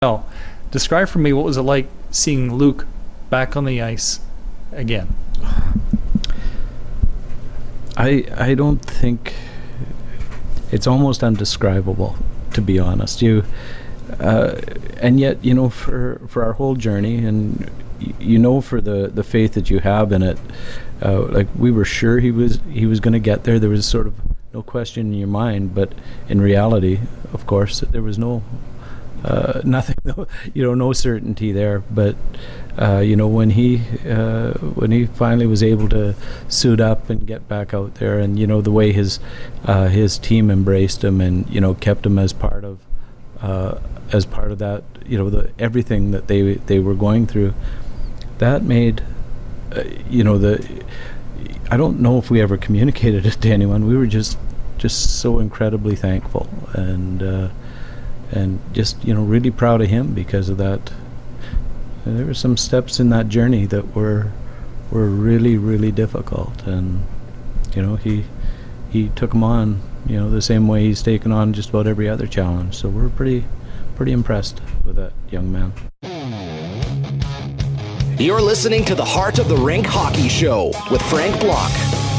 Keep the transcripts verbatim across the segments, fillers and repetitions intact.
Well, describe for me what was it like seeing Luke back on the ice again. I I don't think it's almost undescribable, to be honest. You uh, and yet, you know, for for our whole journey, and y- you know, for the the faith that you have in it, uh, like we were sure he was he was going to get there. There was sort of no question in your mind, but in reality, of course, there was no. Uh, nothing, you know, no certainty there. But uh, you know, when he uh, when he finally was able to suit up and get back out there, and you know, the way his uh, his team embraced him and you know kept him as part of uh, as part of that, you know, the everything that they they were going through, that made uh, you know the. I don't know if we ever communicated it to anyone. We were just just so incredibly thankful and. Uh, And just, you know, really proud of him because of that. And there were some steps in that journey that were were really, really difficult. And, you know, he he took them on, you know, the same way he's taken on just about every other challenge. So we're pretty, pretty impressed with that young man. You're listening to the Heart of the Rink Hockey Show with Frank Block.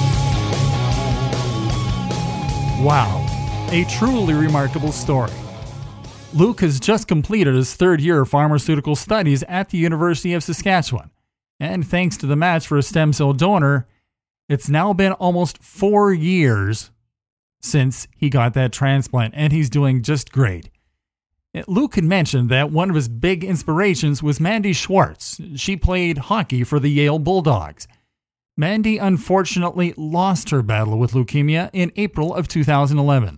Wow, a truly remarkable story. Luke has just completed his third year of pharmaceutical studies at the University of Saskatchewan. And thanks to the match for a stem cell donor, it's now been almost four years since he got that transplant, and he's doing just great. Luke had mentioned that one of his big inspirations was Mandy Schwartz. She played hockey for the Yale Bulldogs. Mandy unfortunately lost her battle with leukemia in April of two thousand eleven.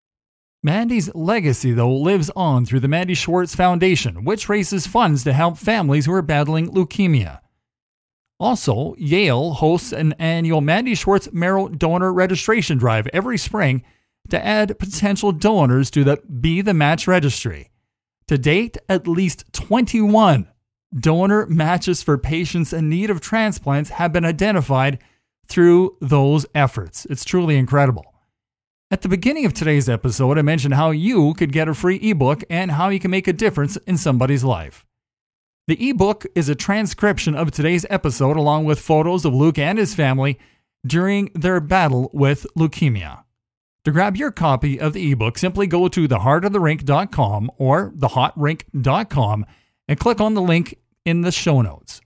Mandy's legacy, though, lives on through the Mandy Schwartz Foundation, which raises funds to help families who are battling leukemia. Also, Yale hosts an annual Mandy Schwartz Marrow Donor Registration Drive every spring to add potential donors to the Be the Match registry. To date, at least twenty-one donor matches for patients in need of transplants have been identified through those efforts. It's truly incredible. At the beginning of today's episode, I mentioned how you could get a free ebook and how you can make a difference in somebody's life. The ebook is a transcription of today's episode along with photos of Luke and his family during their battle with leukemia. To grab your copy of the ebook, simply go to the heart of the rink dot com or the hot rink dot com and click on the link in the show notes.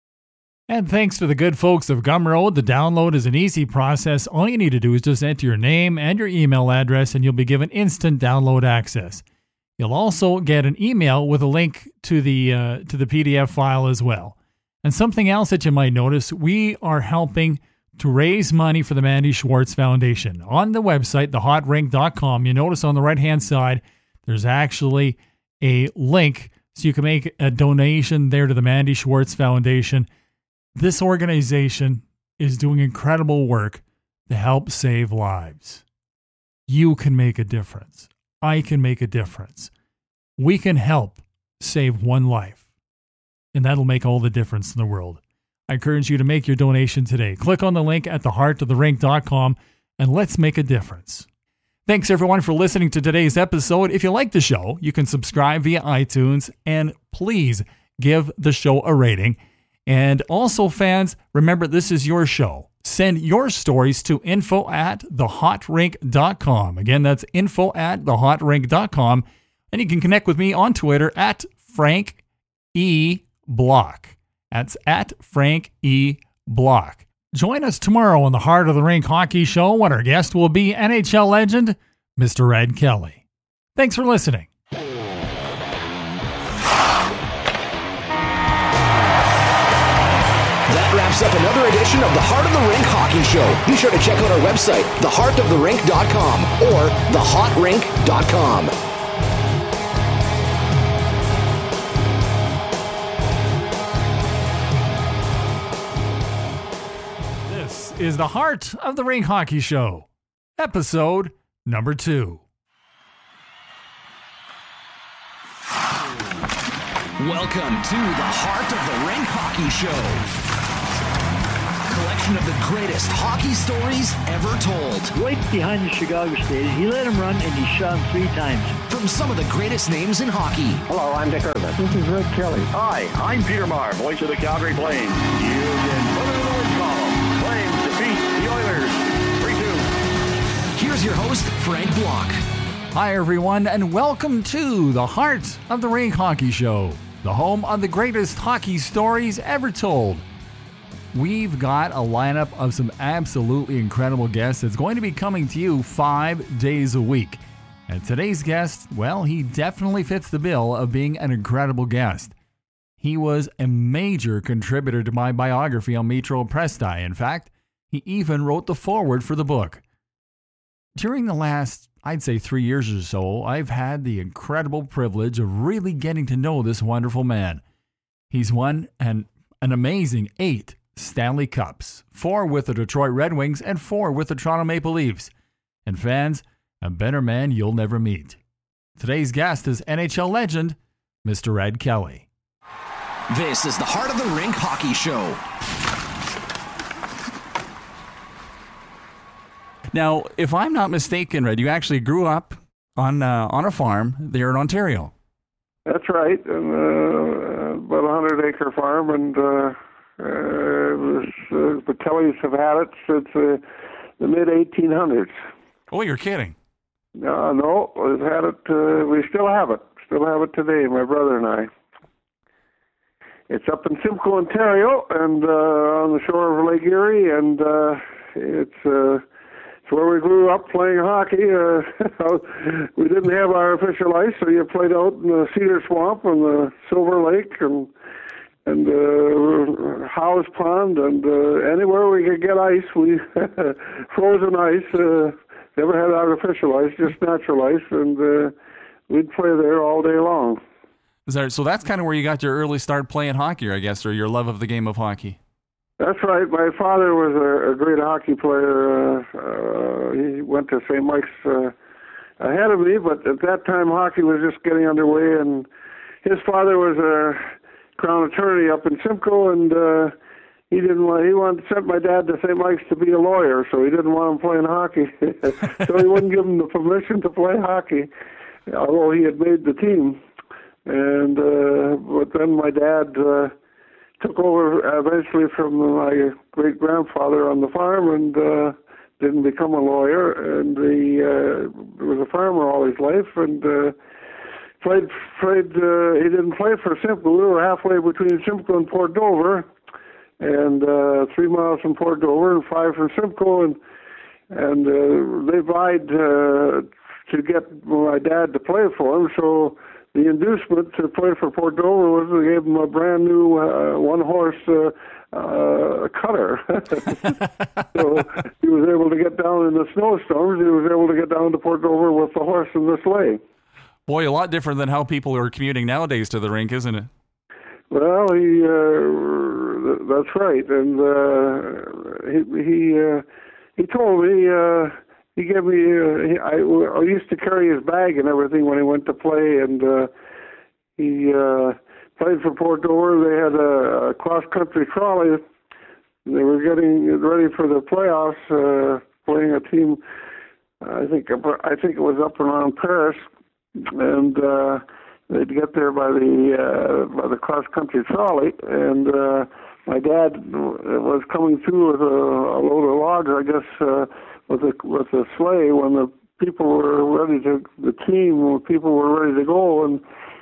And thanks to the good folks of Gumroad, the download is an easy process. All you need to do is just enter your name and your email address and you'll be given instant download access. You'll also get an email with a link to the uh, to the P D F file as well. And something else that you might notice, we are helping to raise money for the Mandy Schwartz Foundation. On the website, the hot rink dot com, you notice on the right-hand side, there's actually a link so you can make a donation there to the Mandy Schwartz Foundation. This organization is doing incredible work to help save lives. You can make a difference. I can make a difference. We can help save one life. And that'll make all the difference in the world. I encourage you to make your donation today. Click on the link at the heart of the rink dot com and let's make a difference. Thanks everyone for listening to today's episode. If you like the show, you can subscribe via iTunes and please give the show a rating. And also, fans, remember this is your show. Send your stories to info at the hot rink dot com. Again, that's info at the hot rink dot com. And you can connect with me on Twitter at Frank E. Block. That's at Frank E. Block. Join us tomorrow on the Heart of the Rink Hockey Show when our guest will be N H L legend, Mister Ed Kelly. Thanks for listening. Wraps up another edition of the Heart of the Rink Hockey Show. Be sure to check out our website, the heart of the rink dot com or the hot rink dot com. This is the Heart of the Rink Hockey Show, episode number two. Welcome to the Heart of the Rink Hockey Show. Collection edition of the greatest hockey stories ever told. Right behind the Chicago State, he let him run and he shot him three times. From some of the greatest names in hockey. Hello, I'm Dick Irvin. This is Red Kelly. Hi, I'm Peter Maher, voice of the Calgary Flames. You can put it in the win column. Flames defeat the Oilers three two. Here's your host, Frank Block. Hi, everyone, and welcome to the Heart of the Rink Hockey Show, the home of the greatest hockey stories ever told. We've got a lineup of some absolutely incredible guests that's going to be coming to you five days a week. And today's guest, well, he definitely fits the bill of being an incredible guest. He was a major contributor to my biography on Metro Presti. In fact, he even wrote the foreword for the book. During the last, I'd say three years or so, I've had the incredible privilege of really getting to know this wonderful man. He's won an, an amazing eight Stanley Cups, four with the Detroit Red Wings and four with the Toronto Maple Leafs. And fans, a better man you'll never meet. Today's guest is N H L legend, Mister Red Kelly. This is the Heart of the Rink Hockey Show. Now, if I'm not mistaken, Red, you actually grew up on uh, on a farm there in Ontario. That's right, and, uh, about a hundred acre farm, and uh, uh, it was, uh, the Kellys have had it since uh, the mid eighteen hundreds. Oh, you're kidding. No, no, we've had it. Uh, we still have it. Still have it today. My brother and I. It's up in Simcoe, Ontario, and uh, on the shore of Lake Erie, and uh, it's uh, it's where we grew up playing hockey. Uh, we didn't have our official ice, so you played out in the Cedar Swamp and the Silver Lake and and uh, Howes Pond, and uh, anywhere we could get ice, we frozen ice. Uh, Never had artificial ice, just natural ice, and uh, we'd play there all day long. Is that, so that's kind of where you got your early start playing hockey, I guess, or your love of the game of hockey. That's right. My father was a, a great hockey player. Uh, uh, he went to Saint Mike's uh, ahead of me, but at that time hockey was just getting underway, and his father was a crown attorney up in Simcoe, and uh, He didn't want. He wanted to send my dad to Saint Mike's to be a lawyer, so he didn't want him playing hockey. So he wouldn't give him the permission to play hockey, although he had made the team. And uh, but then my dad uh, took over eventually from my great grandfather on the farm, and uh, didn't become a lawyer. And he uh, was a farmer all his life, and uh, played. Played. Uh, he didn't play for Simcoe. We were halfway between Simcoe and Port Dover. And uh, three miles from Port Dover and five from Simcoe, and and uh, they vied uh, to get my dad to play for him. So the inducement to play for Port Dover was they gave him a brand new uh, one-horse uh, uh, cutter. So he was able to get down in the snowstorms. He was able to get down to Port Dover with the horse and the sleigh. Boy, a lot different than how people are commuting nowadays to the rink, isn't it? Well, he, uh, that's right, and uh, he he uh, he told me uh, he gave me uh, he, I, I used to carry his bag and everything when he went to play, and uh, he uh, played for Port Dover. They had a, a cross country trolley. They were getting ready for the playoffs, uh, playing a team. I think I think it was up around Paris, and. Uh, They'd get there by the uh, by the cross country trolley, and uh, my dad was coming through with a, a load of logs, I guess, uh, with a with a sleigh when the people were ready to the team when people were ready to go, and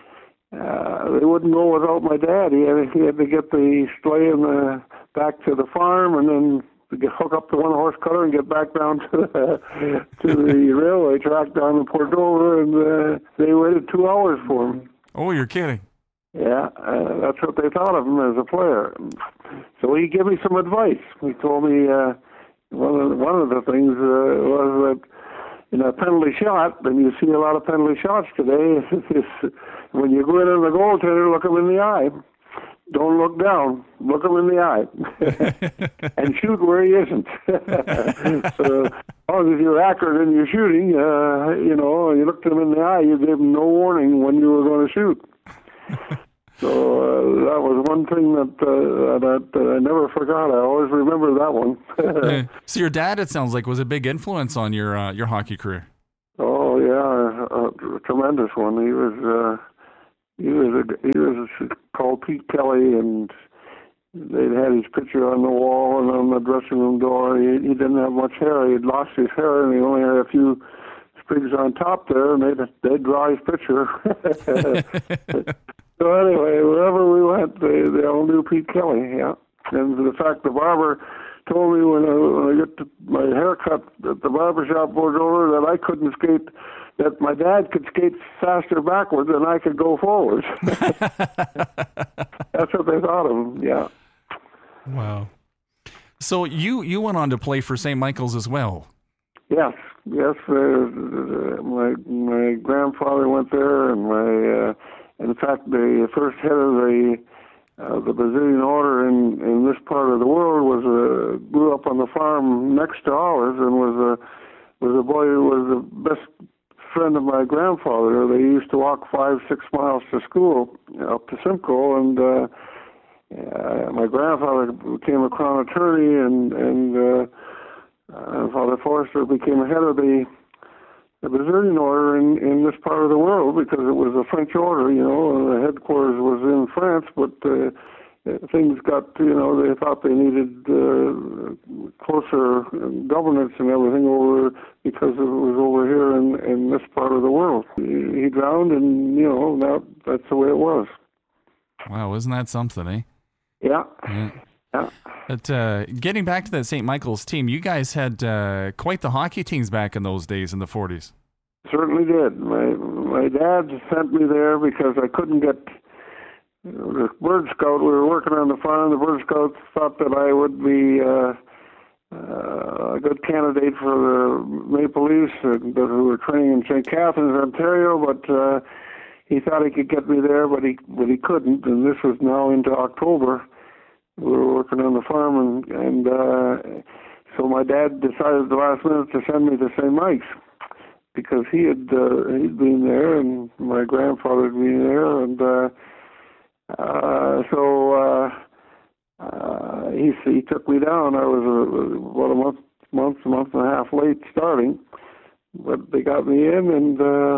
uh, they wouldn't go without my dad. He had he had to get the sleigh and the, back to the farm, and then get, hook up the one horse cutter and get back down to the, to the railway track down in Port Dover, and uh, they waited two hours for him. Oh, you're kidding. Yeah, uh, that's what they thought of him as a player. So he gave me some advice. He told me uh, one, of, one of the things uh, was that in a penalty shot, and you see a lot of penalty shots today, is when you go in on the goaltender, look him in the eye. Don't look down. Look him in the eye. And shoot where he isn't. So, as long as you're accurate in your shooting, uh, you know, you looked him in the eye, you gave him no warning when you were going to shoot. So uh, that was one thing that, uh, that that I never forgot. I always remember that one. Yeah. So your dad, it sounds like, was a big influence on your uh, your hockey career. Oh yeah, a, a tremendous one. He was uh, he was a, he was called Pete Kelly, and they'd had his picture on the wall and on the dressing room door. He, he didn't have much hair. He'd lost his hair, and he only had a few sprigs on top there, and they'd, they'd draw his picture. So anyway, wherever we went, they, they all knew Pete Kelly, yeah. And the fact the barber told me when I, when I got to my haircut at the barber shop was over that I couldn't skate, that my dad could skate faster backwards than I could go forwards. That's what they thought of him, yeah. Wow. So you, you went on to play for Saint Michael's as well. Yes, yes. Uh, my my grandfather went there, and my uh, in fact the first head of the uh, the Brazilian order in, in this part of the world was uh, grew up on the farm next to ours, and was a was a boy who was the best friend of my grandfather. They used to walk five six miles to school up to Simcoe, and uh, uh, my grandfather became a crown attorney, and and. Uh, Uh, Father Forrester became head of the, the Brazilian order in, in this part of the world because it was a French order, you know, and the headquarters was in France, but uh, things got, you know, they thought they needed uh, closer governance and everything over because it was over here in, in this part of the world. He, he drowned, and, you know, now that's the way it was. Wow, isn't that something, eh? Yeah. Yeah. Yeah. But uh, getting back to that Saint Michael's team, you guys had uh, quite the hockey teams back in those days in the forties. Certainly did. My my dad sent me there because I couldn't get you know, the Bird Scout. We were working on the farm. The Bird Scouts thought that I would be uh, uh, a good candidate for the Maple Leafs, uh, who were training in Saint Catharines, Ontario. But uh, he thought he could get me there, but he but he couldn't. And this was now into October. We were working on the farm, and, and uh, so my dad decided at the last minute to send me to Saint Mike's because he had uh, he'd been there, and my grandfather had been there, and uh, uh, so uh, uh, he he took me down. I was uh, about a month, month, month and a half late starting, but they got me in, and. Uh,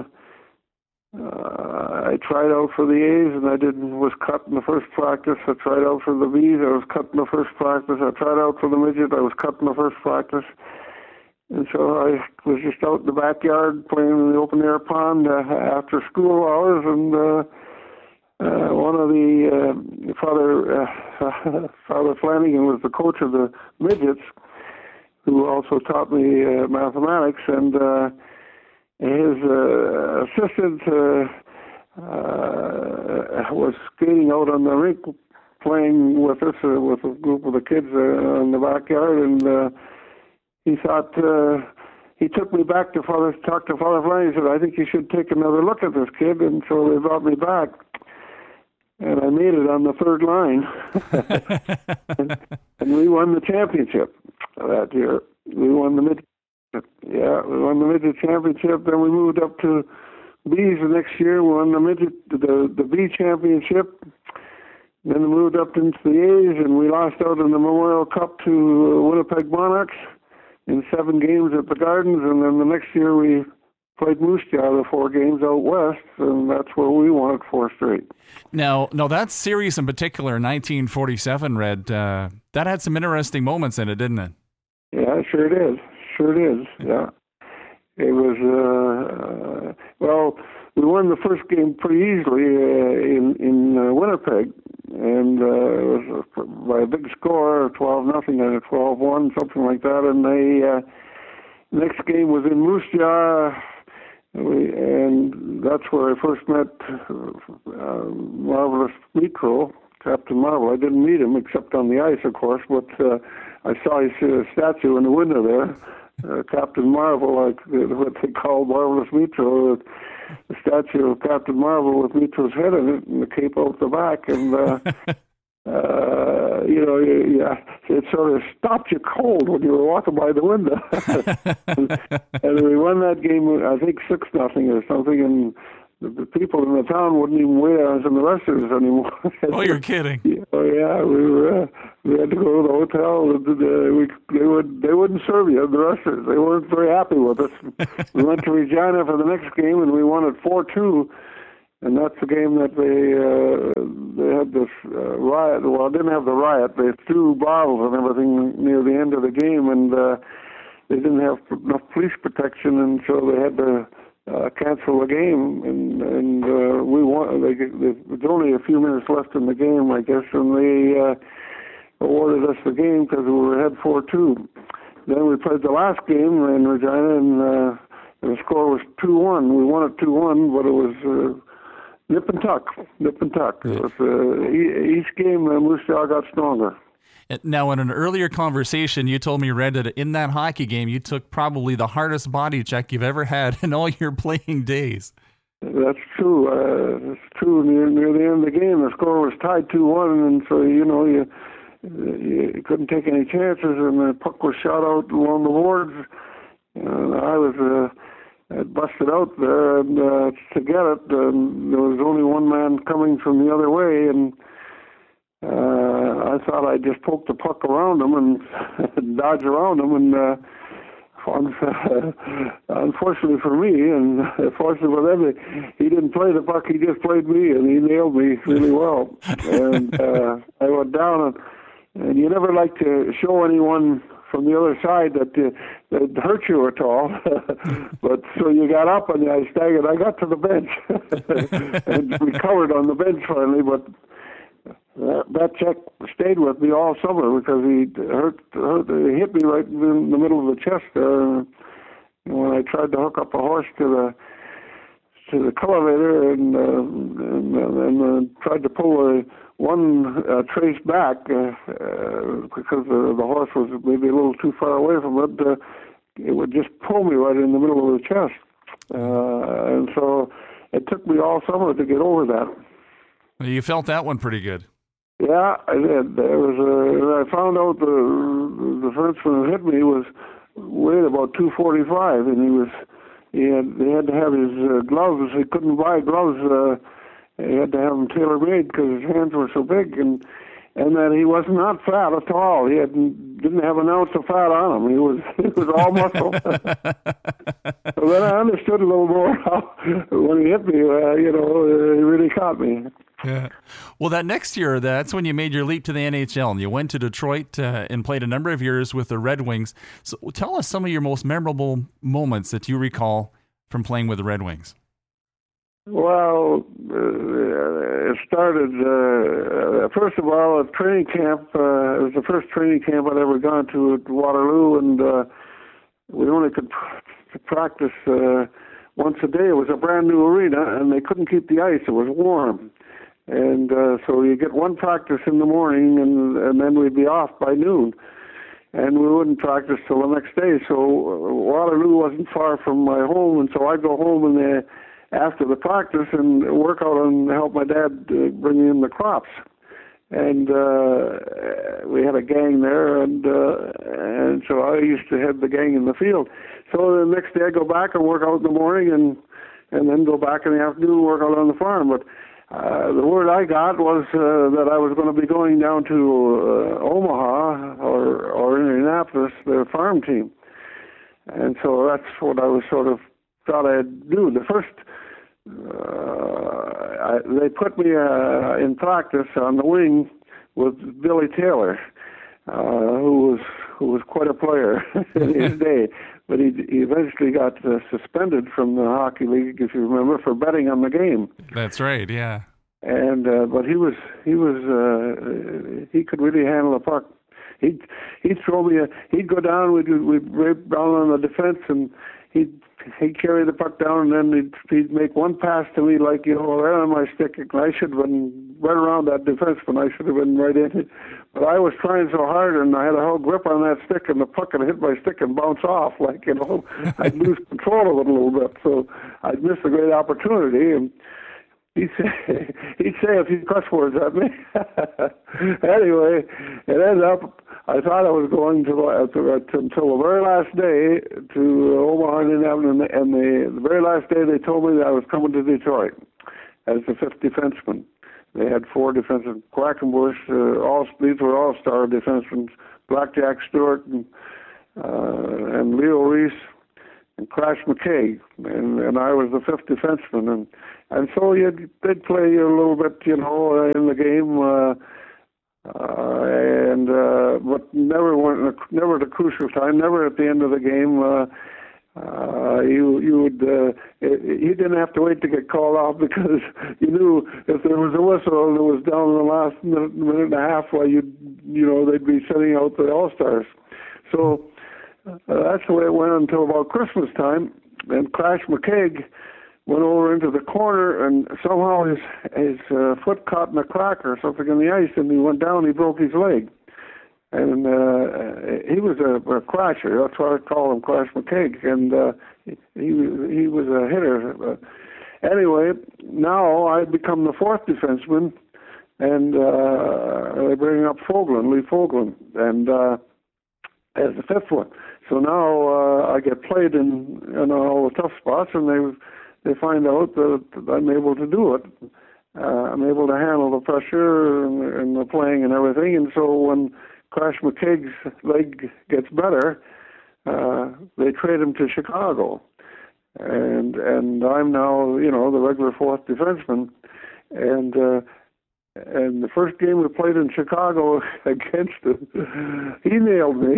Uh, I tried out for the A's, and I didn't was cut in the first practice. I tried out for the B's. I was cut in the first practice. I tried out for the midget. I was cut in the first practice. And so I was just out in the backyard playing in the open air pond uh, after school hours, and uh, uh, one of the uh, Father uh, Father Flanagan was the coach of the midgets, who also taught me uh, mathematics, and. Uh, His uh, assistant uh, uh, was skating out on the rink, playing with us uh, with a group of the kids uh, in the backyard, and uh, he thought uh, he took me back to Father, talked to Father Flanagan. He said, "I think you should take another look at this kid," and so they brought me back, and I made it on the third line, and, and we won the championship that year. We won the mid. Yeah, we won the midget championship. Then we moved up to B's the next year. We won the midget, the the B championship. Then we moved up into the A's, and we lost out in the Memorial Cup to Winnipeg Monarchs in seven games at the Gardens. And then the next year we played Moose Jaw the four games out west, and that's where we won it four straight. Now, now that series in particular, nineteen forty-seven, Red, uh, that had some interesting moments in it, didn't it? Yeah, sure it is. Sure it is, yeah. It was, uh, uh, well, we won the first game pretty easily uh, in, in uh, Winnipeg, and uh, it was by a big score, twelve nothing and a twelve one, something like that, and the uh, next game was in Moose Jaw, and that's where I first met uh, Marvelous Mitro, Captain Marvel. I didn't meet him except on the ice, of course, but uh, I saw his uh, statue in the window there. Uh, Captain Marvel, like uh, what they call Marvelous Mitro, the statue of Captain Marvel with Mitro's head in it and the cape out the back, and uh, uh, you know, you, you, it sort of stopped you cold when you were walking by the window. and, and we won that game, I think six nothing or something, and the, the people in the town wouldn't even wait on us in the restrooms anymore. Oh, you're kidding. Yeah, oh yeah, we were. Uh, we had to go to the hotel. The, the, we, they would. They wouldn't serve you in the restrooms. They weren't very happy with us. We went to Regina for the next game, and we won it four two. And that's the game that they uh, they had this uh, riot. Well, didn't have the riot. They threw bottles and everything near the end of the game, and uh, they didn't have enough police protection, and so they had to uh, cancel the game. And and uh, we won. They, they, there was only a few minutes left in the game, I guess, and they uh, awarded us the game because we were ahead four two. Then we played the last game in Regina, and uh, the score was two one. We won it two one, but it was. Uh, Nip and tuck, nip and tuck. It was, uh, each game, uh, Moose Jaw got stronger. Now, in an earlier conversation, you told me, Red, that in that hockey game, you took probably the hardest body check you've ever had in all your playing days. That's true. Uh, it's true. Near, near the end of the game, the score was tied two one, and so, you know, you, you couldn't take any chances, and the puck was shot out along the boards. And I was... Uh, It busted out there, and uh, to get it, um, there was only one man coming from the other way, and uh, I thought I'd just poke the puck around him and dodge around him, and uh, unfortunately for me, and fortunately for them, he didn't play the puck, he just played me, and he nailed me really well. And uh, I went down, and, and you never like to show anyone from the other side that uh, that hurt you at all. But so you got up and I staggered. I got to the bench and recovered on the bench finally. But that, that check stayed with me all summer because he hurt, hurt he hit me right in the middle of the chest there. And when I tried to hook up a horse to the to the cultivator and uh, and, and uh, tried to pull a one uh, trace back uh, uh, because uh, the horse was maybe a little too far away from it. Uh, it would just pull me right in the middle of the chest, uh, and so it took me all summer to get over that. Well, you felt that one pretty good. Yeah, I did. There was a, I found out the the Frenchman who hit me was weighed about two forty-five, and he was he had they had to have his uh, gloves. He couldn't buy gloves. Uh, He had to have them tailor-made because his hands were so big, and and that he was not fat at all. He had, didn't have an ounce of fat on him. He was he was all muscle. So then I understood a little more how when he hit me, uh, you know, uh, he really caught me. Yeah. Well, that next year, that's when you made your leap to the N H L, and you went to Detroit uh, and played a number of years with the Red Wings. So tell us some of your most memorable moments that you recall from playing with the Red Wings. Well, uh, it started, uh, first of all, at training camp. Uh, it was the first training camp I'd ever gone to at Waterloo, and uh, we only could pr- practice uh, once a day. It was a brand new arena, and they couldn't keep the ice. It was warm. And uh, so you get one practice in the morning, and, and then we'd be off by noon. And we wouldn't practice till the next day. So uh, Waterloo wasn't far from my home, and so I'd go home and they after the practice and work out and help my dad uh, bring in the crops. And uh, we had a gang there, and uh, and so I used to head the gang in the field. So the next day I go back and work out in the morning, and and then go back in the afternoon and work out on the farm. But uh, the word I got was uh, that I was going to be going down to uh, Omaha or, or Indianapolis, the farm team. And so that's what I was sort of thought I'd do. The first Uh, I, they put me uh, in practice on the wing with Billy Taylor, uh, who was who was quite a player in his day, but he, he eventually got uh, suspended from the hockey league, if you remember, for betting on the game. That's right, yeah. And uh, but he was he was uh, he could really handle a puck. He'd he'd throw me a, he'd go down, we'd we'd rape down on the defense, and he'd he'd carry the puck down, and then he'd, he'd make one pass to me like, you know, right on my stick. I should have been right around that defenseman. I should have been right in it. But I was trying so hard, and I had a whole grip on that stick, and the puck would hit my stick and bounce off. Like, you know, I'd lose control of it a little bit. So I'd miss a great opportunity. And he'd say, he'd say a few cuss words at me. Anyway, it ended up I thought I was going to, uh, to, to until the very last day to Omaha, Indiana, and the, the very last day they told me that I was coming to Detroit as the fifth defenseman. They had four defensemen: Quackenbush, uh, all these were all-star defensemen, Blackjack Stewart, and, uh, and Leo Reese, and Crash McKay, and, and I was the fifth defenseman, and and so you'd, they'd play you a little bit, you know, in the game, uh, uh, and uh, but never went, never at a crucial time, never at the end of the game. Uh, uh, you you would uh, you didn't have to wait to get called off because you knew if there was a whistle and it was down in the last minute, minute and a half, well, you you know they'd be sending out the All-Stars. So. Uh, that's the way it went until about Christmas time, and Crash McKay went over into the corner, and somehow his his uh, foot caught in a crack or something in the ice, and he went down. He broke his leg, and uh, he was a, a crasher. That's why I call him Crash McKay, and uh, he he was a hitter. Uh, anyway, now I've become the fourth defenseman, and uh, they bring up Fogland, Lee Fogland, and uh, as the fifth one. So now uh, I get played in, in all the tough spots, and they they find out that I'm able to do it. Uh, I'm able to handle the pressure and, and the playing and everything. And so when Crash McKay's leg gets better, uh, they trade him to Chicago, and and I'm now you know the regular fourth defenseman, and. Uh, And the first game we played in Chicago against him, he nailed me.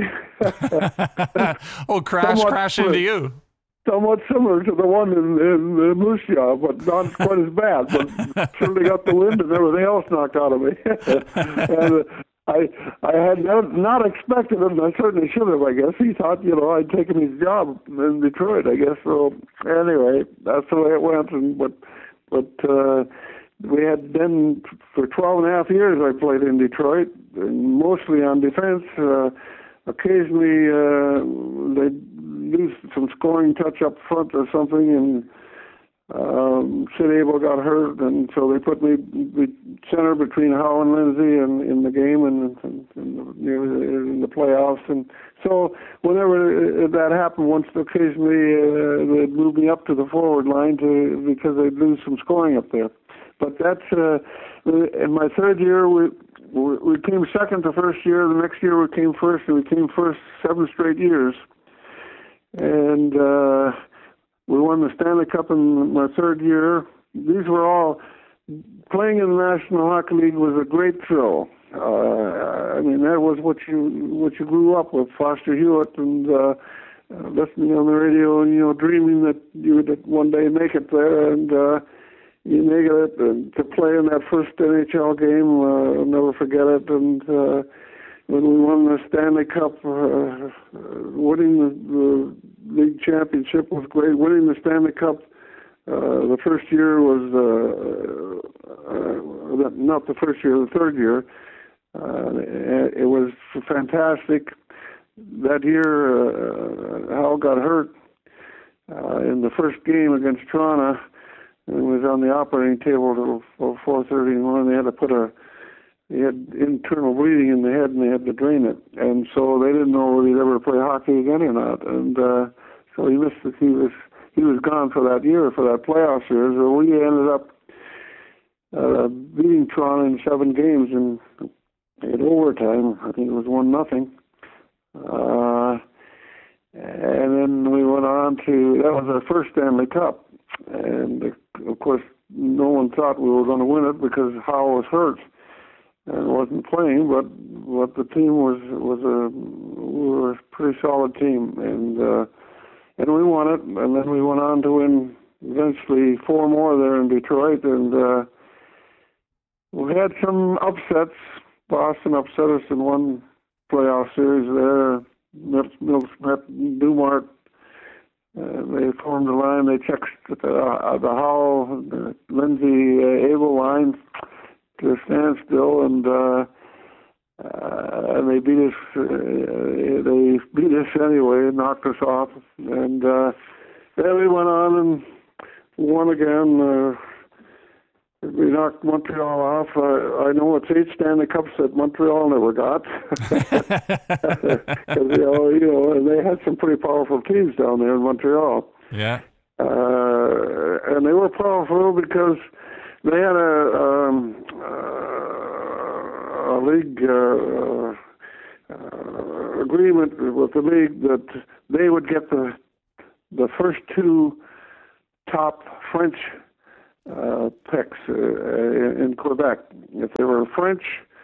oh, crash, somewhat, crash into you. Somewhat similar to the one in, in, in Moose Jaw, but not quite as bad. But certainly got the wind and everything else knocked out of me. and uh, I I had not, not expected him. I certainly should have, I guess. He thought, you know, I'd taken his job in Detroit, I guess. So anyway, that's the way it went. And But, but uh, we had been, for twelve and a half years I played in Detroit, mostly on defense. Uh, occasionally uh, they'd lose some scoring touch up front or something, and um, Sid Abel got hurt, and so they put me center between Howe and Lindsay in, in the game and, and, and in the playoffs. And so whenever that happened, once occasionally uh, they'd move me up to the forward line to because they'd lose some scoring up there. But that's, uh, in my third year, we, we came second the first year. The next year we came first, and we came first seven straight years. And uh, we won the Stanley Cup in my third year. These were all, playing in the National Hockey League was a great thrill. Uh, I mean, that was what you what you grew up with, Foster Hewitt, and uh, listening on the radio and, you know, dreaming that you would one day make it there. And uh, you make it, and to play in that first N H L game, uh, I'll never forget it. And uh, when we won the Stanley Cup, uh, winning the, the league championship was great. Winning the Stanley Cup uh, the first year was, uh, uh, not the first year, the third year. Uh, it was fantastic. That year, uh, Hal got hurt uh, in the first game against Toronto. It was on the operating table till four thirty in the morning. They had to put a, he had internal bleeding in the head, and they had to drain it. And so they didn't know whether he'd ever play hockey again or not. And uh, so he missed it. He was he was gone for that year, for that playoff series. So we ended up uh, beating Toronto in seven games in, in overtime. I think it was one nothing. Uh, and then we went on to, that was our first Stanley Cup. And, of course, no one thought we were going to win it because Howe was hurt and wasn't playing, but but the team was was a we were a pretty solid team, and uh, and we won it. And then we went on to win eventually four more there in Detroit, and uh, we had some upsets. Boston upset us in one playoff series there. Mills, Mills met Dumart. Uh, they formed a line. They checked the, uh, the Howe, the Lindsay uh, Abel line to a standstill, and uh, uh, and they beat us. Uh, they beat us anyway, knocked us off, and uh, then we went on and won again. Uh, we knocked Montreal off. Uh, I know it's eight Stanley Cups that Montreal never got. Because you know, you know, they had some pretty powerful teams down there in Montreal. Yeah. Uh, and they were powerful because they had a, um, uh, a league uh, uh, agreement with the league that they would get the the first two top French uh, picks uh, in Quebec. If they were French,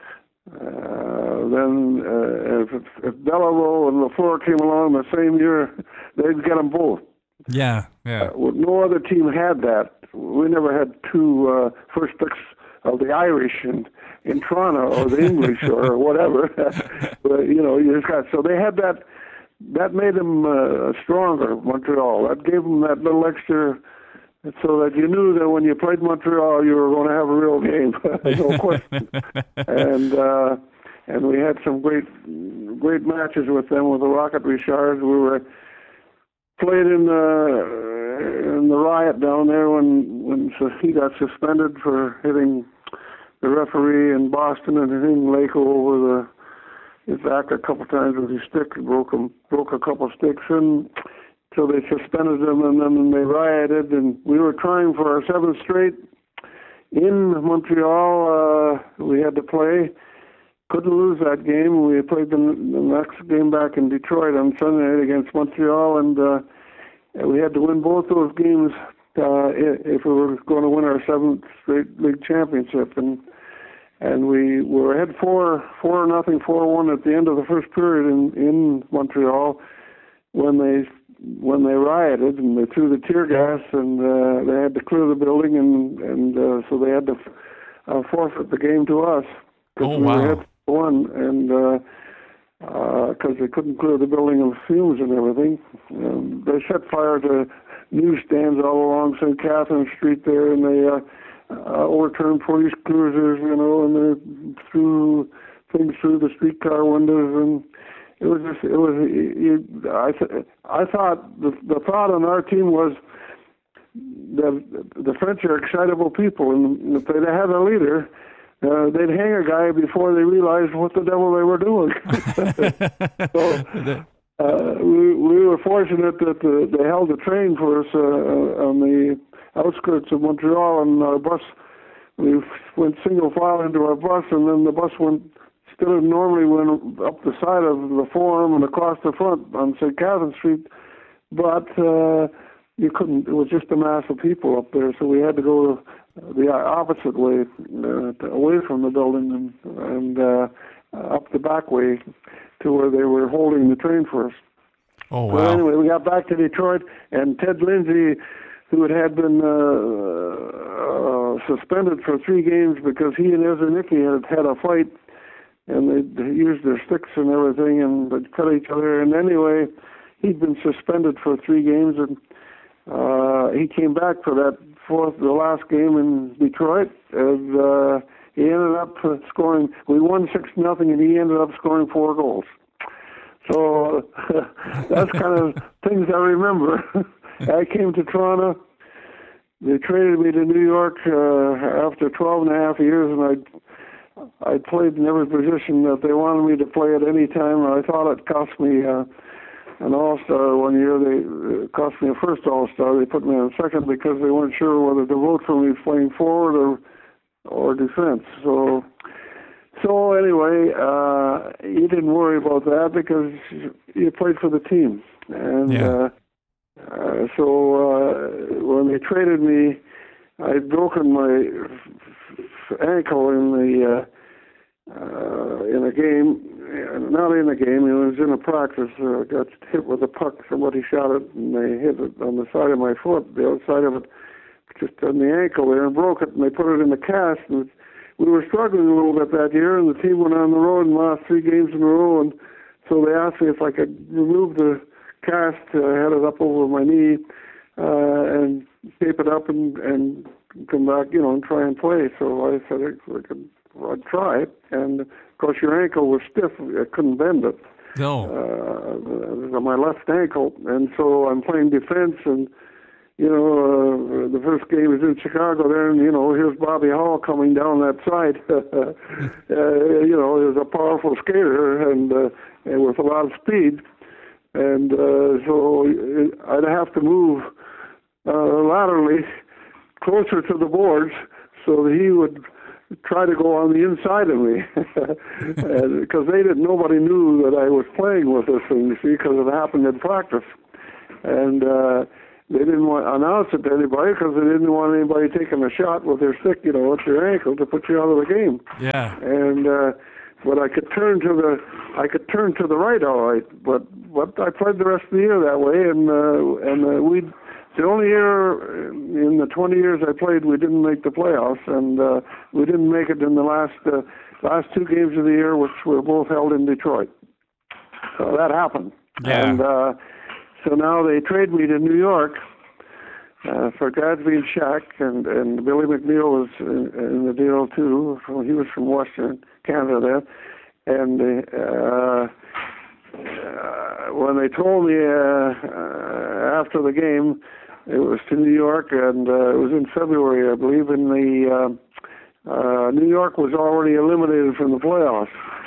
uh, then uh, if, if Delarose and Lafleur came along the same year, they'd get them both. Yeah, yeah. Uh, no other team had that. We never had two uh, first picks of the Irish in, in Toronto or the English or whatever. But, you know, you just got so they had that. That made them uh, stronger. Montreal. That gave them that little extra, so that you knew that when you played Montreal, you were going to have a real game, no question. And uh, and we had some great great matches with them with the Rocket Richards. We were played in the in the riot down there when when he got suspended for hitting the referee in Boston and hitting Lako over the his back a couple times with his stick, broke him, broke a couple sticks, and so they suspended him, and then they rioted, and we were trying for our seventh straight in Montreal. Uh, we had to play. Couldn't lose that game. We played the, the next game back in Detroit on Sunday night against Montreal, and uh, we had to win both those games uh, if we were going to win our seventh straight league championship. And and we were ahead four four nothing, four one at the end of the first period in, in Montreal when they when they rioted and they threw the tear gas, and uh, they had to clear the building, and and uh, so they had to uh, forfeit the game to us. Oh, we wow. were ahead one, and because uh, uh, they couldn't clear the building of fumes and everything. Um, they set fire to newsstands all along Saint Catherine Street there, and they uh, uh, overturned police cruisers, you know, and they threw things through the streetcar windows, and it was just, it was, you, I, th- I thought, the, the thought on our team was that the French are excitable people, and if they had a leader, Uh, they'd hang a guy before they realized what the devil they were doing. so uh, we, we were fortunate that uh, they held a train for us uh, on the outskirts of Montreal, and our bus, we went single file into our bus, and then the bus went, instead of normally went up the side of the Forum and across the front on Saint Catherine Street, but uh, you couldn't, it was just a mass of people up there, so we had to go the opposite way, uh, away from the building, and, and uh, up the back way to where they were holding the train for us. Oh, wow. Well, anyway, we got back to Detroit, and Ted Lindsay, who had been uh, uh, suspended for three games because he and Ezra Nicky had had a fight, and they used their sticks and everything, and they'd cut each other. And anyway, he'd been suspended for three games, and uh, he came back for that fourth, the last game in Detroit, and uh, he ended up scoring. We won six nothing, and he ended up scoring four goals. So uh, that's kind of things I remember. I came to Toronto. They traded me to New York uh, after twelve and a half years, and I I played in every position that they wanted me to play at any time. I thought it cost me Uh, an All-Star one year. They uh, cost me a first All-Star. They put me on second because they weren't sure whether to vote for me playing forward or or defense. So so anyway, uh, you didn't worry about that because you played for the team. And yeah. uh, uh, so uh, when they traded me, I'd broken my f- ankle in the uh, uh, in a game. Not in a game, it was in a practice. I uh, got hit with a puck. Somebody shot it, and they hit it on the side of my foot, the outside of it, just on the ankle there, and broke it, and they put it in the cast. And we were struggling a little bit that year, and the team went on the road and lost three games in a row, and so they asked me if I could remove the cast, uh, had it up over my knee, uh, and tape it up and, and come back, you know, and try and play. So I said I could, I'd try it, and of course your ankle was stiff. I couldn't bend it. No. Uh, it was on my left ankle, and so I'm playing defense, and you know, uh, the first game was in Chicago there, and, you know, here's Bobby Hall coming down that side. uh, you know, he was a powerful skater and, uh, and with a lot of speed. And uh, so I'd have to move uh, laterally closer to the boards so that he would try to go on the inside of me. Because they didn't, nobody knew that I was playing with this thing, you see, because it happened in practice. And uh, they didn't want to announce it to anybody because they didn't want anybody taking a shot with their stick, you know, with their ankle to put you out of the game. Yeah. And uh, but I could turn to the I could turn to the right all right. But but I played the rest of the year that way, and uh, and uh, we the only year in the twenty years I played we didn't make the playoffs, and uh, we didn't make it in the last uh, last two games of the year, which were both held in Detroit. So that happened. Yeah. And uh, so now they trade me to New York uh, for Gadsby and Shack, and, and Billy McNeil was in, in the deal too. He was from Western Canada then. And uh, uh, when they told me uh, uh, after the game, it was to New York, and uh, it was in February, I believe, and the uh, uh, New York was already eliminated from the playoffs.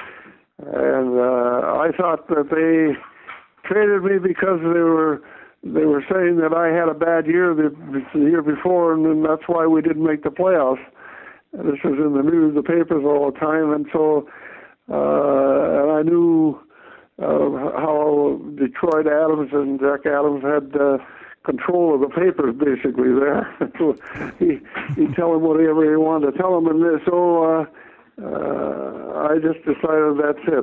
And uh, I thought that they traded me because they were they were saying that I had a bad year the, the year before, and then that's why we didn't make the playoffs. And this was in the news, the papers all the time, and so uh, and I knew uh, how Detroit Adams and Jack Adams had uh, control of the papers basically there. So he he'd tell them whatever he wanted to tell them, and so. Uh, Uh, I just decided that's it.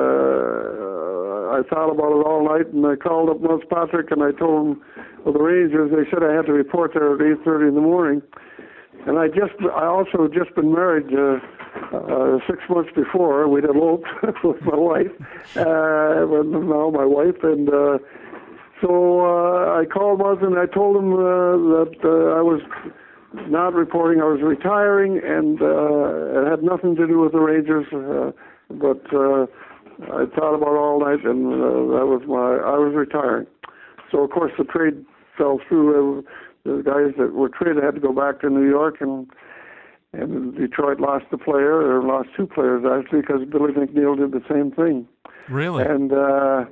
Uh, I thought about it all night, and I called up Nels Patrick, and I told him, well, the Rangers, they said I had to report there at eight thirty in the morning. And I just, I also just been married uh, uh, six months before. We'd eloped with my wife, uh, but now my wife, and uh, so uh, I called Buzz, and I told him uh, that uh, I was not reporting, I was retiring, and uh, it had nothing to do with the Rangers, uh, but uh, I thought about it all night, and uh, that was my, I was retiring. So, of course, the trade fell through. Uh, the guys that were traded had to go back to New York, and and Detroit lost a player, or lost two players, actually, because Billy McNeil did the same thing. Really? And uh,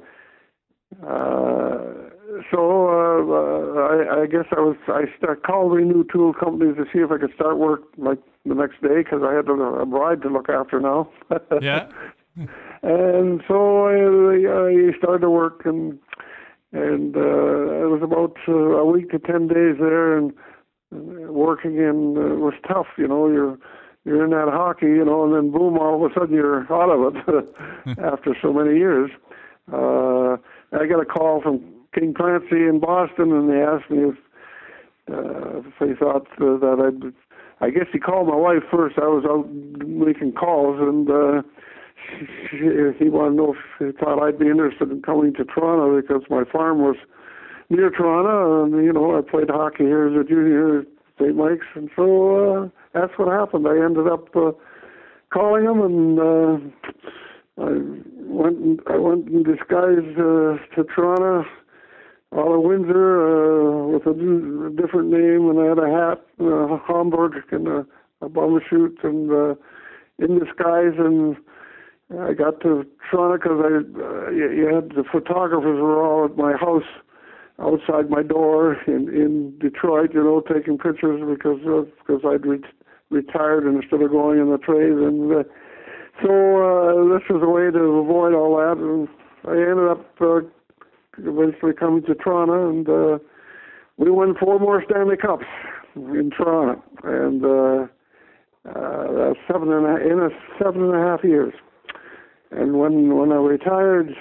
uh, so uh, I, I guess I was I start, called the new tool companies to see if I could start work like the next day because I had a bride to look after now. Yeah. And so I, I started to work, and and uh, it was about uh, a week to ten days there, and uh, working, and uh, it was tough. You know, you're you're in that hockey, you know, and then boom, all of a sudden you're out of it after so many years. Uh, I got a call from King Clancy in Boston, and they asked me if, uh, if they thought uh, that I'd. I guess he called my wife first. I was out making calls, and uh, she, she, he wanted to know if he thought I'd be interested in coming to Toronto because my farm was near Toronto, and you know I played hockey here as a junior at Saint Mike's, and so uh, that's what happened. I ended up uh, calling him, and uh, I went. In, I went in disguise uh, to Toronto. Out of Windsor uh, with a, new, a different name, and I had a hat, uh, Hamburg, and a, a bum shoot, and uh, in disguise. And I got to Toronto because I, uh, you, you had the photographers were all at my house outside my door in, in Detroit, you know, taking pictures because of, because I'd re- retired instead of going in the trade. And uh, so uh, this was a way to avoid all that, and I ended up. Uh, eventually coming to Toronto, and uh, we won four more Stanley Cups in Toronto, and uh, uh, that's seven and a, in a seven and a half years. And when when I retired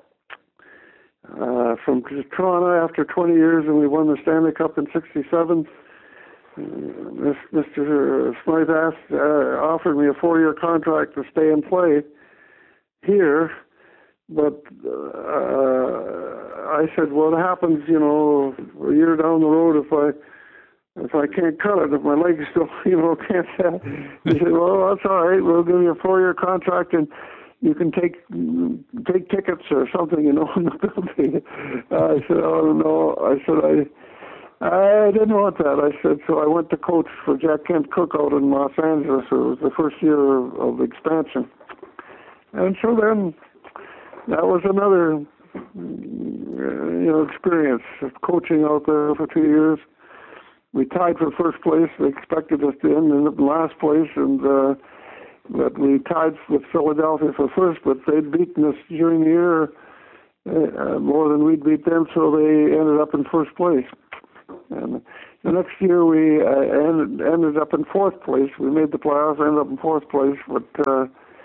uh, from Toronto after twenty years, and we won the Stanley Cup in sixty-seven, uh, Mister Smythe asked, uh, offered me a four-year contract to stay and play here. But uh, I said, well, it happens, you know, a year down the road if I if I can't cut it, if my legs still, you know, can't. Uh, he said, well, that's all right. We'll give you a four-year contract, and you can take take tickets or something, you know, in the building. Uh, I said, oh no. I said, I I didn't want that. I said, so I went to coach for Jack Kent Cookout in Los Angeles. It was the first year of, of expansion. And so then that was another, you know, experience of coaching out there for two years. We tied for first place. They expected us to end in last place, and uh, but we tied with Philadelphia for first, but they'd beaten us during the year uh, more than we'd beat them, so they ended up in first place. And the next year we uh, ended, ended up in fourth place. We made the playoffs, ended up in fourth place, but uh,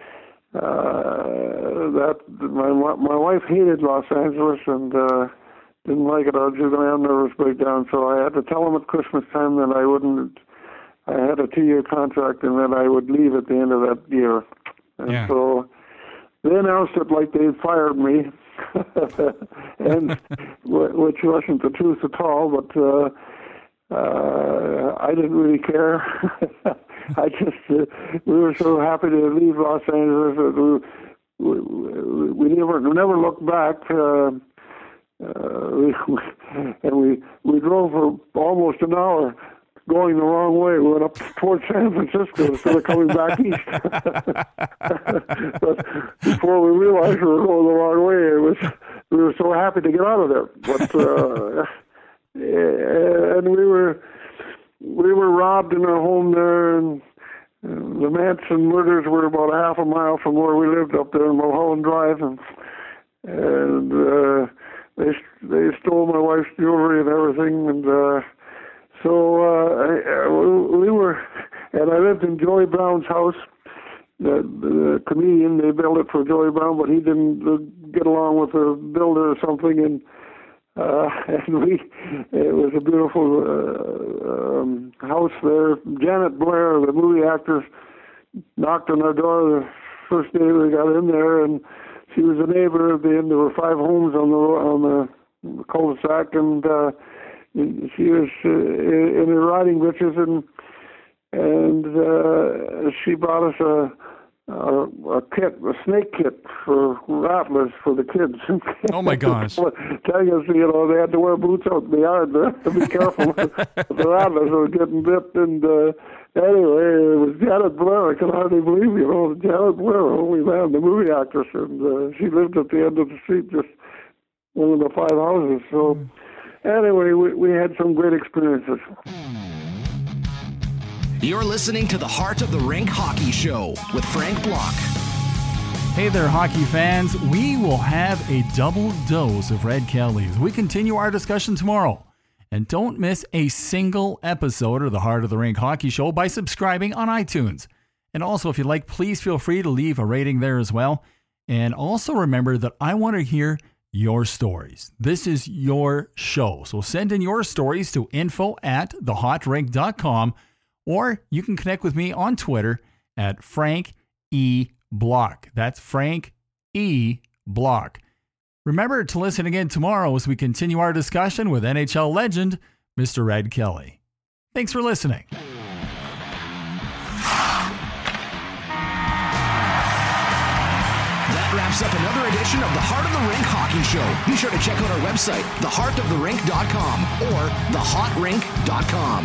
uh, that my my wife hated Los Angeles and uh, didn't like it. I was going to have a nervous breakdown, so I had to tell them at Christmas time that I wouldn't. I had a two-year contract and that I would leave at the end of that year. And yeah. so they announced it like they fired me. and which wasn't the truth at all, but uh, uh, I didn't really care. I just uh, we were so happy to leave Los Angeles that we we, we never never looked back. Uh, uh, we, and we we drove for almost an hour. Going the wrong way. We went up towards San Francisco instead of coming back east. But before we realized we were going the wrong way, it was we were so happy to get out of there. But uh, and we were we were robbed in our home there, and the Manson murders were about a half a mile from where we lived up there in Mulholland Drive, and and uh, they they stole my wife's jewelry and everything, and. Uh, So uh, we were, and I lived in Joey Brown's house. The, the comedian, they built it for Joey Brown, but he didn't get along with the builder or something, and uh, and we, it was a beautiful uh, um, house there. Janet Blair, the movie actress, knocked on our door the first day we got in there, and she was a neighbor at the end. There were five homes on the on the cul-de-sac, and. Uh, She was uh, in her riding breeches, and and uh, she brought us a, a a kit, a snake kit for rattlers for the kids. Oh my gosh! Telling us, you know, they had to wear boots out in the yard there to be careful. The rattlers were getting bit, and uh, anyway, it was Janet Blair. I can hardly believe, you know, Janet Blair, holy man, the movie actress, and uh, she lived at the end of the street, just one of the five houses. So. Mm. Anyway, we, we had some great experiences. You're listening to the Heart of the Rink Hockey Show with Frank Block. Hey there, hockey fans. We will have a double dose of Red Kelly as we continue our discussion tomorrow. And don't miss a single episode of the Heart of the Rink Hockey Show by subscribing on iTunes. And also, if you'd like, please feel free to leave a rating there as well. And also remember that I want to hear your stories. This is your show. So send in your stories to info at the hot rink dot com, or you can connect with me on Twitter at Frank E. Block. That's Frank E. Block. Remember to listen again tomorrow as we continue our discussion with N H L legend, Mister Red Kelly. Thanks for listening. Wraps up another edition of the Heart of the Rink Hockey Show. Be sure to check out our website, the heart of the rink dot com or the hot rink dot com.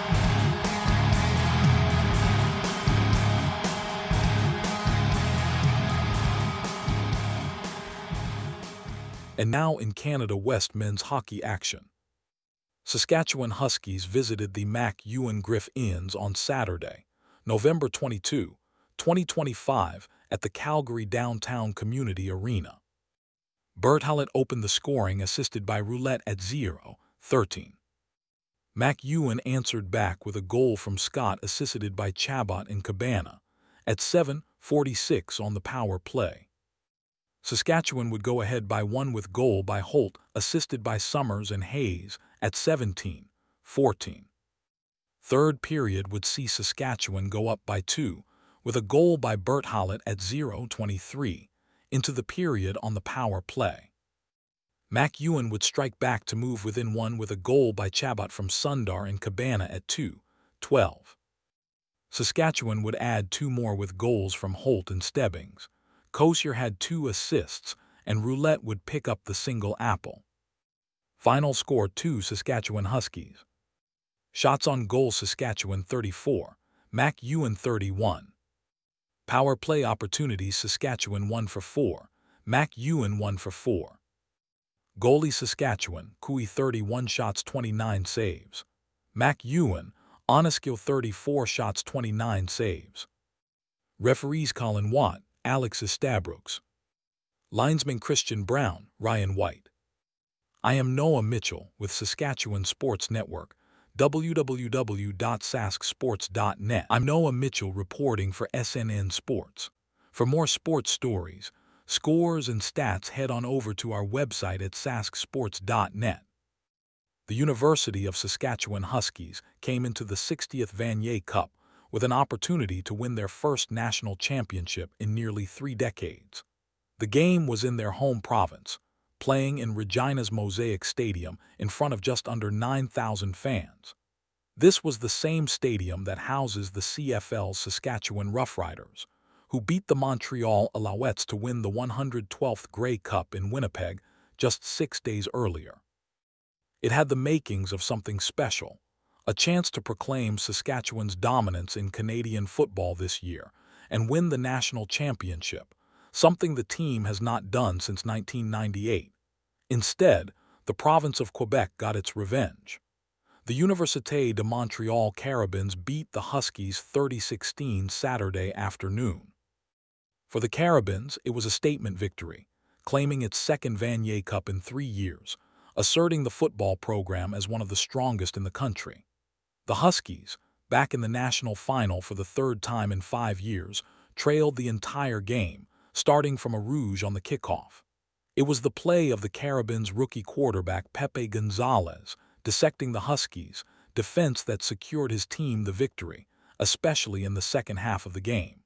And now in Canada West men's hockey action. Saskatchewan Huskies visited the Mac Ewan Griff Inns on Saturday, November twenty-second, twenty twenty-five, at the Calgary Downtown Community Arena. Bert Hallett opened the scoring, assisted by Roulette at zero thirteen. Mac Ewan answered back with a goal from Scott, assisted by Chabot and Cabana, at seven forty-six on the power play. Saskatchewan would go ahead by one with goal by Holt, assisted by Summers and Hayes, at seventeen fourteen. Third period would see Saskatchewan go up by two, with a goal by Bert Hallett at zero twenty-three, into the period on the power play. Mac Ewan would strike back to move within one with a goal by Chabot from Sundar and Cabana at two twelve. Saskatchewan would add two more with goals from Holt and Stebbings. Kosier had two assists, and Roulette would pick up the single apple. Final score two Saskatchewan Huskies. Shots on goal Saskatchewan thirty-four, Mac Ewan thirty-one. Power play opportunities Saskatchewan one for four, Mac Ewan one for four. Goalie Saskatchewan, Cooey thirty-one shots twenty-nine saves. Mac Ewan, Oneskill thirty-four shots twenty-nine saves. Referees Colin Watt, Alex Estabrooks. Linesman Christian Brown, Ryan White. I am Noah Mitchell with Saskatchewan Sports Network, w w w dot sask sports dot net. I'm Noah Mitchell reporting for S N N Sports. For more sports stories, scores, and stats, head on over to our website at sask sports dot net. The University of Saskatchewan Huskies came into the sixtieth Vanier Cup with an opportunity to win their first national championship in nearly three decades. The game was in their home province, playing in Regina's Mosaic Stadium in front of just under nine thousand fans. This was the same stadium that houses the C F L's Saskatchewan Roughriders, who beat the Montreal Alouettes to win the one hundred twelfth Grey Cup in Winnipeg just six days earlier. It had the makings of something special, a chance to proclaim Saskatchewan's dominance in Canadian football this year and win the national championship, something the team has not done since nineteen ninety-eight. Instead, the province of Quebec got its revenge. The Université de Montréal Carabins beat the Huskies thirty sixteen Saturday afternoon. For the Carabins, it was a statement victory, claiming its second Vanier Cup in three years, asserting the football program as one of the strongest in the country. The Huskies, back in the national final for the third time in five years, trailed the entire game, starting from a rouge on the kickoff. It was the play of the Carabins' rookie quarterback Pepe Gonzalez, dissecting the Huskies' defense that secured his team the victory, especially in the second half of the game.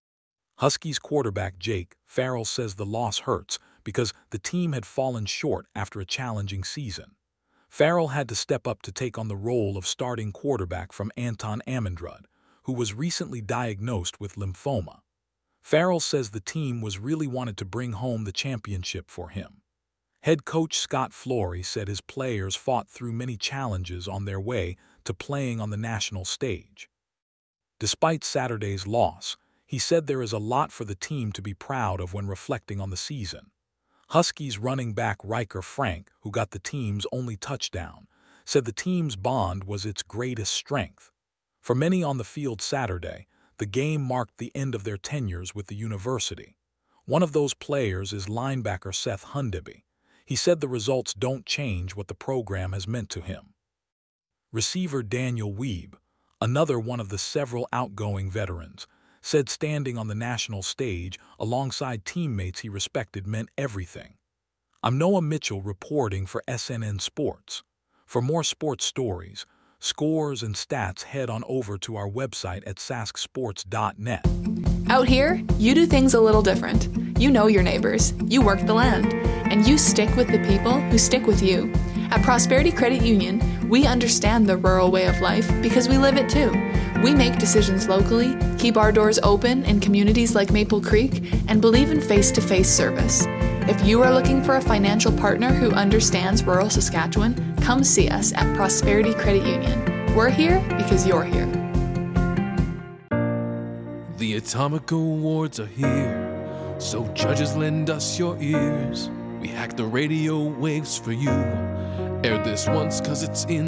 Huskies quarterback Jake Farrell says the loss hurts because the team had fallen short after a challenging season. Farrell had to step up to take on the role of starting quarterback from Anton Ammandrad, who was recently diagnosed with lymphoma. Farrell says the team was really wanted to bring home the championship for him. Head coach Scott Flory said his players fought through many challenges on their way to playing on the national stage. Despite Saturday's loss, he said there is a lot for the team to be proud of when reflecting on the season. Huskies running back Riker Frank, who got the team's only touchdown, said the team's bond was its greatest strength. For many on the field Saturday, the game marked the end of their tenures with the university. One of those players is linebacker Seth Hundeby. He said the results don't change what the program has meant to him. Receiver Daniel Weeb, another one of the several outgoing veterans, said standing on the national stage alongside teammates he respected meant everything. I'm Noah Mitchell reporting for S N N Sports. For more sports stories, scores, and stats, head on over to our website at sask sports dot net. Out here, you do things a little different. You know your neighbors, you work the land, and you stick with the people who stick with you. At Prosperity Credit Union, we understand the rural way of life because we live it too. We make decisions locally, keep our doors open in communities like Maple Creek, and believe in face-to-face service. If you are looking for a financial partner who understands rural Saskatchewan, come see us at Prosperity Credit Union. We're here because you're here. The Atomic Awards are here, so judges lend us your ears. We hack the radio waves for you. Air this once cause it's in